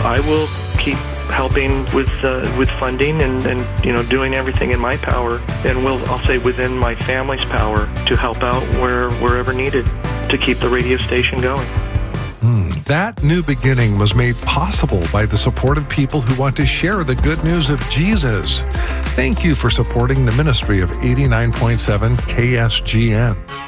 I will keep helping with funding and doing everything in my power, and I'll say within my family's power, to help out wherever needed to keep the radio station going. That new beginning was made possible by the support of people who want to share the good news of Jesus. Thank you for supporting the ministry of 89.7 KSGN.